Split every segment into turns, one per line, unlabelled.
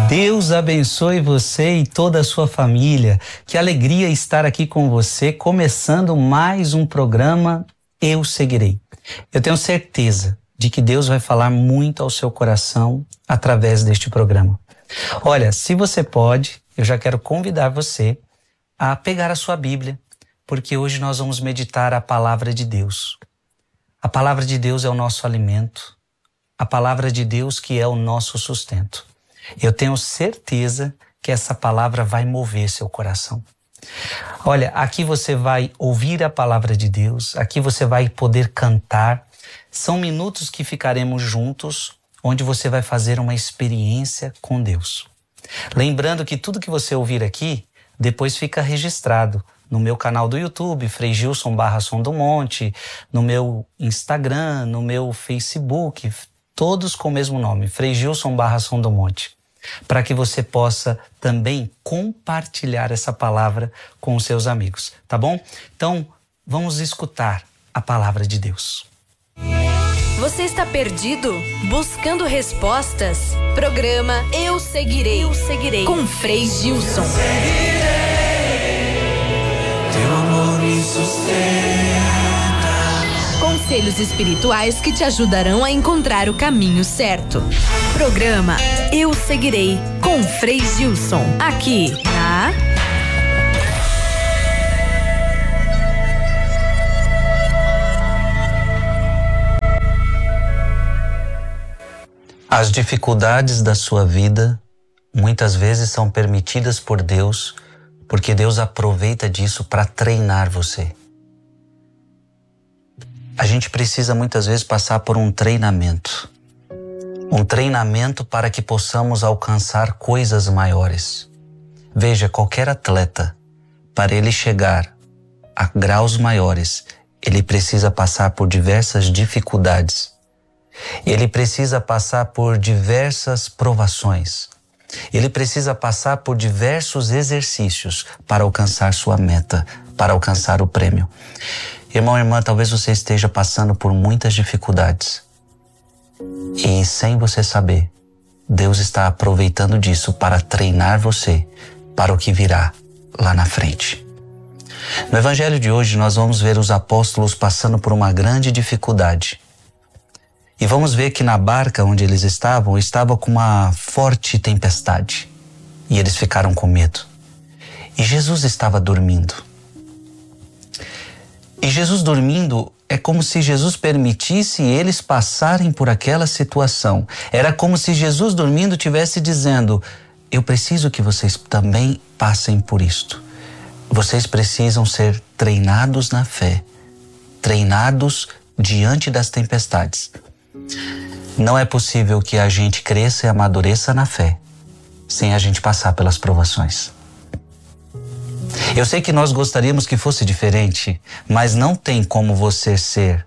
Deus abençoe você e toda a sua família. Que alegria estar aqui com você, começando mais um programa Eu Seguirei. Eu tenho certeza de que Deus vai falar muito ao seu coração através deste programa. Olha, se você pode, eu já quero convidar você a pegar a sua Bíblia, porque hoje nós vamos meditar a palavra de Deus. A palavra de Deus é o nosso alimento, a palavra de Deus que é o nosso sustento. Eu tenho certeza que essa palavra vai mover seu coração. Olha, aqui você vai ouvir a palavra de Deus, aqui você vai poder cantar. São minutos que ficaremos juntos, onde você vai fazer uma experiência com Deus. Lembrando que tudo que você ouvir aqui, depois fica registrado no meu canal do YouTube, Frei Gilson /Som do Monte, no meu Instagram, no meu Facebook, todos com o mesmo nome, Frei Gilson /Som do Monte, para que você possa também compartilhar essa palavra com os seus amigos, tá bom? Então, vamos escutar a palavra de Deus.
Você está perdido? Buscando respostas? Programa Eu Seguirei. Eu Seguirei. Com Frei Gilson.
Teu amor me sustenta.
Conselhos espirituais que te ajudarão a encontrar o caminho certo. Programa Eu Seguirei com Frei Gilson. Aqui na
As dificuldades da sua vida muitas vezes são permitidas por Deus, porque Deus aproveita disso para treinar você. A gente precisa muitas vezes passar por um treinamento para que possamos alcançar coisas maiores. Veja, qualquer atleta, para ele chegar a graus maiores, ele precisa passar por diversas dificuldades. Ele precisa passar por diversas provações. Ele precisa passar por diversos exercícios para alcançar sua meta, para alcançar o prêmio. Irmão, irmã, talvez você esteja passando por muitas dificuldades. E sem você saber, Deus está aproveitando disso para treinar você para o que virá lá na frente. No evangelho de hoje, nós vamos ver os apóstolos passando por uma grande dificuldade. E vamos ver que na barca onde eles estavam, estava com uma forte tempestade. E eles ficaram com medo. E Jesus estava dormindo. E Jesus dormindo é como se Jesus permitisse eles passarem por aquela situação. Era como se Jesus dormindo estivesse dizendo: eu preciso que vocês também passem por isto. Vocês precisam ser treinados na fé, treinados diante das tempestades. Não é possível que a gente cresça e amadureça na fé sem a gente passar pelas provações. Eu sei que nós gostaríamos que fosse diferente, mas não tem como você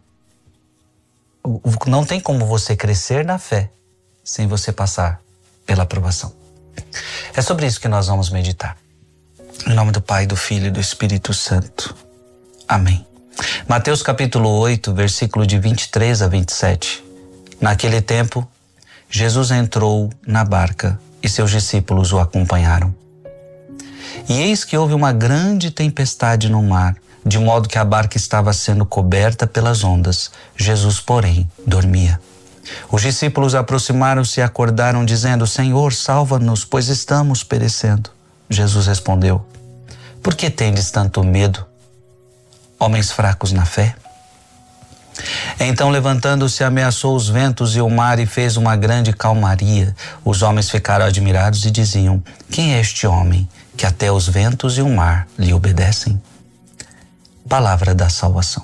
crescer na fé sem você passar pela provação. É sobre isso que nós vamos meditar. Em nome do Pai, do Filho e do Espírito Santo. Amém. Mateus capítulo 8, versículo de 23 a 27. Naquele tempo, Jesus entrou na barca e seus discípulos o acompanharam. E eis que houve uma grande tempestade no mar, de modo que a barca estava sendo coberta pelas ondas. Jesus, porém, dormia. Os discípulos aproximaram-se e acordaram, dizendo: Senhor, salva-nos, pois estamos perecendo. Jesus respondeu: Por que tendes tanto medo, homens fracos na fé? Então, levantando-se, ameaçou os ventos e o mar e fez uma grande calmaria. Os homens ficaram admirados e diziam: Quem é este homem que até os ventos e o mar lhe obedecem? Palavra da salvação.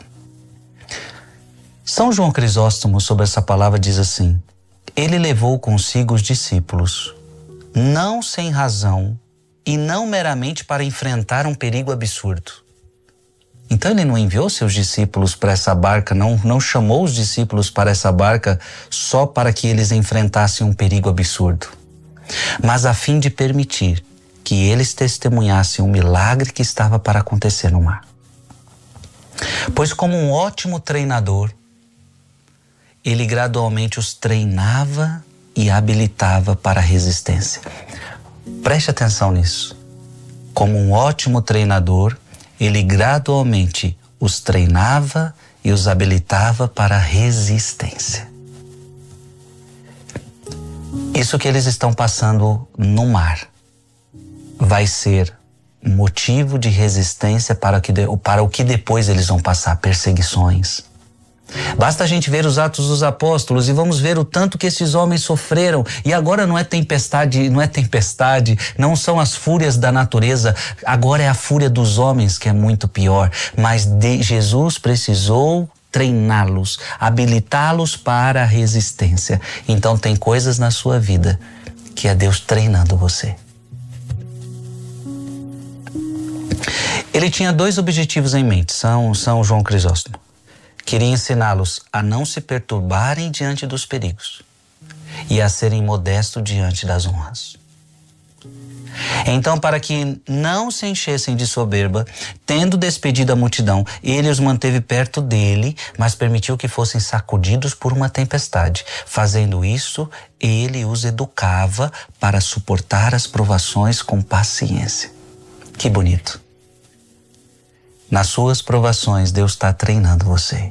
São João Crisóstomo, sobre essa palavra, diz assim: Ele levou consigo os discípulos, não sem razão e não meramente para enfrentar um perigo absurdo. Então ele não enviou seus discípulos para essa barca, não chamou os discípulos para essa barca só para que eles enfrentassem um perigo absurdo, mas a fim de permitir que eles testemunhassem o milagre que estava para acontecer no mar. Pois como um ótimo treinador, ele gradualmente os treinava e habilitava para a resistência. Preste atenção nisso. Como um ótimo treinador, ele gradualmente os treinava e os habilitava para a resistência. Isso que eles estão passando no mar vai ser motivo de resistência para o que depois eles vão passar, perseguições. Basta a gente ver os Atos dos Apóstolos e vamos ver o tanto que esses homens sofreram. E agora não é tempestade, não são as fúrias da natureza, agora é a fúria dos homens que é muito pior. Mas Jesus precisou treiná-los, habilitá-los para a resistência. Então tem coisas na sua vida que é Deus treinando você. Ele tinha 2 objetivos em mente, São João Crisóstomo. Queria ensiná-los a não se perturbarem diante dos perigos e a serem modestos diante das honras. Então, para que não se enchessem de soberba, tendo despedido a multidão, ele os manteve perto dele, mas permitiu que fossem sacudidos por uma tempestade. Fazendo isso, ele os educava para suportar as provações com paciência. Que bonito! Nas suas provações, Deus está treinando você.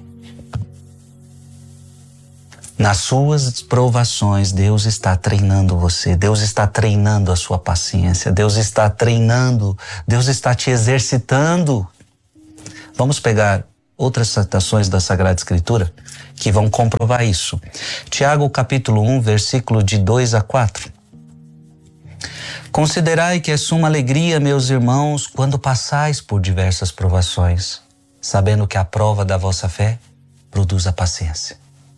Nas suas provações, Deus está treinando você. Deus está treinando a sua paciência. Deus está treinando. Deus está te exercitando. Vamos pegar outras citações da Sagrada Escritura que vão comprovar isso. Tiago capítulo 1, versículo de 2 a 4. Considerai que é suma alegria, meus irmãos, quando passais por diversas provações, sabendo que a prova da vossa fé produz a paciência.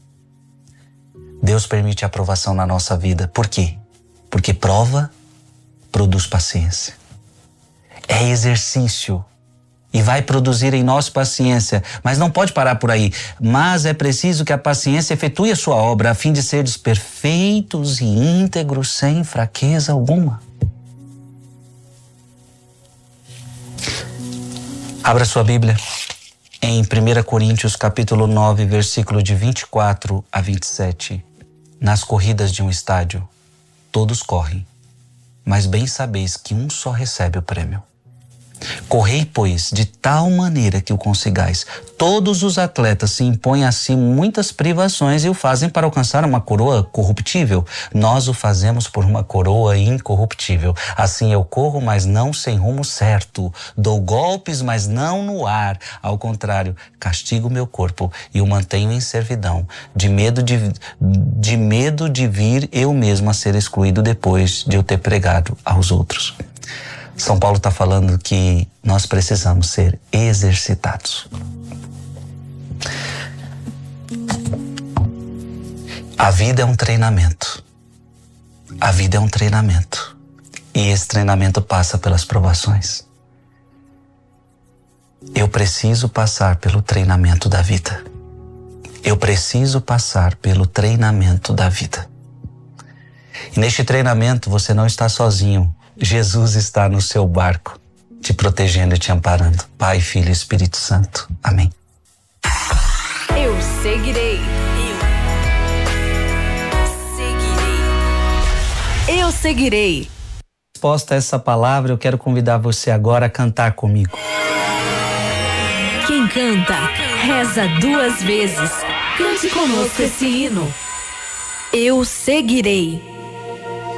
Deus permite a provação na nossa vida. Por quê? Porque prova produz paciência. É exercício e vai produzir em nós paciência, mas não pode parar por aí. Mas é preciso que a paciência efetue a sua obra, a fim de seres perfeitos e íntegros, sem fraqueza alguma. Abra sua Bíblia em 1 Coríntios capítulo 9, versículo de 24 a 27. Nas corridas de um estádio, todos correm, mas bem sabeis que um só recebe o prêmio. Correi, pois, de tal maneira que o consigais. Todos os atletas se impõem a si muitas privações e o fazem para alcançar uma coroa corruptível. Nós o fazemos por uma coroa incorruptível. Assim eu corro, mas não sem rumo certo. Dou golpes, mas não no ar. Ao contrário, castigo meu corpo e o mantenho em servidão, de medo de vir eu mesmo a ser excluído depois de eu ter pregado aos outros. São Paulo está falando que nós precisamos ser exercitados. A vida é um treinamento. A vida é um treinamento. E esse treinamento passa pelas provações. Eu preciso passar pelo treinamento da vida. Eu preciso passar pelo treinamento da vida. E neste treinamento você não está sozinho. Jesus está no seu barco, te protegendo e te amparando. Pai, Filho e Espírito Santo. Amém.
Eu seguirei. Eu seguirei.
Resposta a essa palavra, eu quero convidar você agora a cantar comigo.
Quem canta, reza 2 vezes. Cante conosco esse hino. Eu seguirei.